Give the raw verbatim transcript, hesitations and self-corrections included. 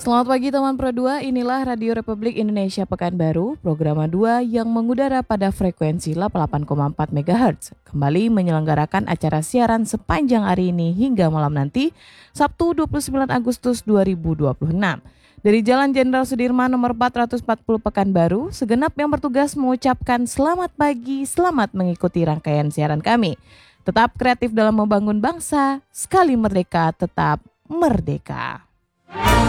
Selamat pagi teman Pro dua, inilah Radio Republik Indonesia Pekanbaru, program dua yang mengudara pada frekuensi delapan puluh delapan koma empat megahertz. Kembali menyelenggarakan acara siaran sepanjang hari ini hingga malam nanti, Sabtu dua puluh sembilan Agustus dua ribu dua puluh enam. Dari Jalan Jenderal Sudirman nomor empat ratus empat puluh Pekanbaru, segenap yang bertugas mengucapkan selamat pagi, selamat mengikuti rangkaian siaran kami. Tetap kreatif dalam membangun bangsa, sekali merdeka tetap merdeka.